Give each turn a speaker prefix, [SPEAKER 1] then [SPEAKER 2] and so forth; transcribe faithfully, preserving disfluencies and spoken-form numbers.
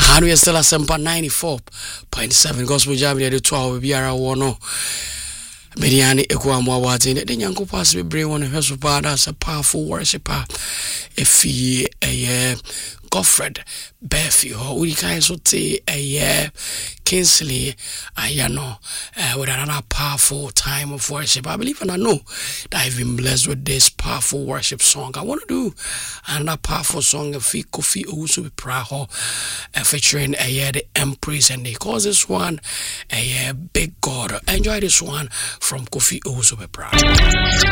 [SPEAKER 1] And we are still at Sempa ninety-four point seven Gospel Jam near the twelve B R one. Mediani Equamwa was in it. The young pass we bring one of his as a powerful worshiper. If he a Godfred Befi, who we can so say a year Kingsley, I know with another powerful time of worship. I believe and I know that I've been blessed with this powerful worship song. I want to do another powerful song of Kofi Owusu Praho featuring a year the Empress, and they call this one a big God. Enjoy this one from Kofi Owusu Praho.